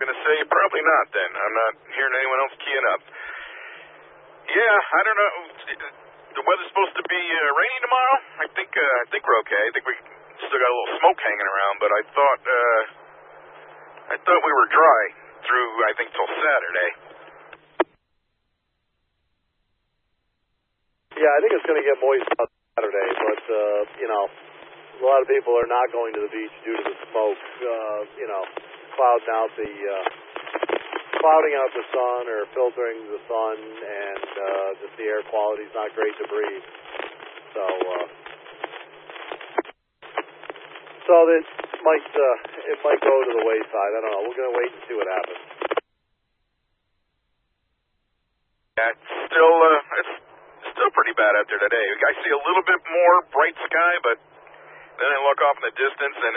Gonna say probably not then. I'm not hearing anyone else keying up. Yeah, I don't know. The weather's supposed to be rainy tomorrow. I think we're okay. I think we still got a little smoke hanging around, but I thought we were dry through I think till Saturday. Yeah, I think it's going to get moist on Saturday, but a lot of people are not going to the beach due to the smoke. Clouding out the sun or filtering the sun, and just the air quality is not great to breathe. So it might go to the wayside. I don't know. We're going to wait and see what happens. Yeah, it's still pretty bad out there today. I see a little bit more bright sky, but then I look off in the distance and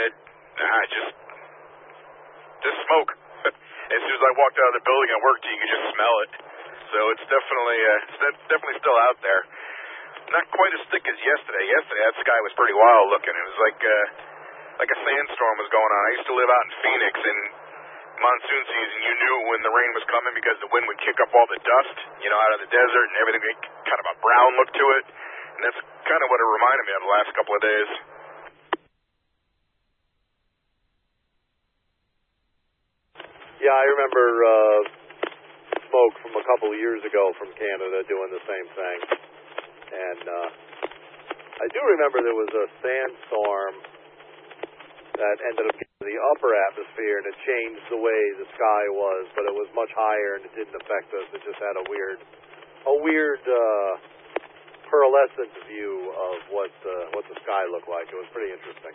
just smoke. As soon as I walked out of the building I worked, you could just smell it. So it's definitely still out there. Not quite as thick as yesterday. Yesterday that sky was pretty wild looking. It was like a sandstorm was going on. I used to live out in Phoenix, and monsoon season, you knew when the rain was coming because the wind would kick up all the dust, out of the desert, and everything kind of a brown look to it. And that's kind of what it reminded me of the last couple of days. Yeah, I remember smoke from a couple of years ago from Canada doing the same thing. And I do remember there was a sandstorm that ended up getting the upper atmosphere, and it changed the way the sky was, but it was much higher and it didn't affect us. It just had a weird pearlescent view of what the sky looked like. It was pretty interesting.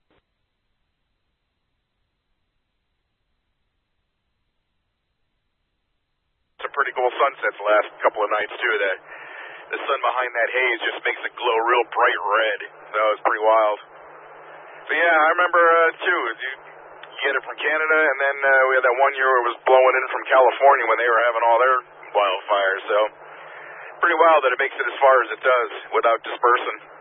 Some pretty cool sunsets the last couple of nights too. The sun behind that haze just makes it glow real bright red. That was pretty wild. But yeah, I remember too. You get it from Canada, and then we had that one year where it was blowing in from California when they were having all their wildfires. So pretty wild that it makes it as far as it does without dispersing.